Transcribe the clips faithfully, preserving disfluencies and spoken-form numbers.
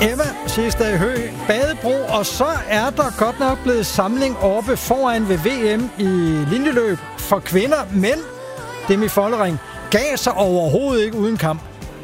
Emma sidste Hø Badebro, og så er der godt nok blevet samling oppe foran ved V M i linjeløb for kvinder, men Demi Follering gav sig overhovedet ikke uden kamp.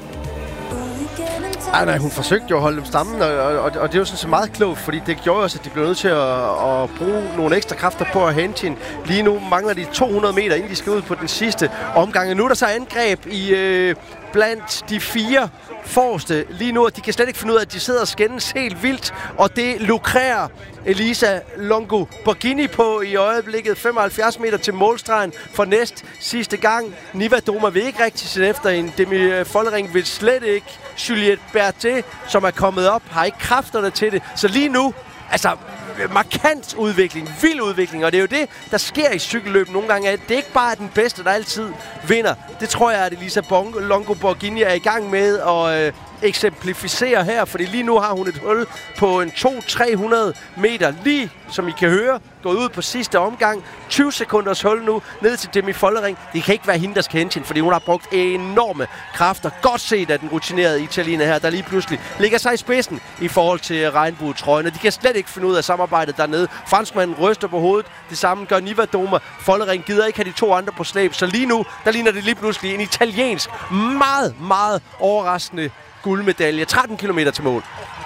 Ej, nej, hun forsøgte jo at holde dem stammen, og, og, og det er jo sådan så meget klogt, fordi det gjorde også, at de blev nødt til at, at bruge nogle ekstra kræfter på at hente hende. Lige nu mangler de to hundrede meter, inden de skal ud på den sidste omgang. Nu er der så angreb i øh, blandt de fire forreste lige nu, og de kan slet ikke finde ud af, at de sidder og skændes helt vildt, og det lukrerer Elisa Longo Borghini på i øjeblikket. femoghalvfjerds meter til målstregen for næst sidste gang. Niva Doma vil ikke rigtig se efter en. Demi Follering vil slet ikke. Juliette Berthet, som er kommet op, har ikke kræfterne til det. Så lige nu, altså markant udvikling, vild udvikling, og det er jo det, der sker i cykelløb nogle gange. At det ikke bare er den bedste, der altid vinder. Det tror jeg, at Elisa Longo Borghini er i gang med at øh, eksemplificere her, fordi lige nu har hun et hul på en to til tre hundrede meter, lige som I kan høre, gået ud på sidste omgang. tyve sekunders hul nu, ned til Demi Follering. Det kan ikke være hende, der skal hente hende, fordi hun har brugt enorme kræfter. Godt set af den rutinerede italiener her, der lige pludselig ligger sig i spidsen i forhold til regnbuetrøjen. De kan slet ikke finde ud af samarbejdet dernede. Franskmanden ryster på hovedet. Det samme gør Niva Doma. Follering gider ikke have de to andre på slæb. Så lige nu, der ligner det lige pludselig en italiensk, meget, meget overraskende guldmedalje. tretten kilometer til mål.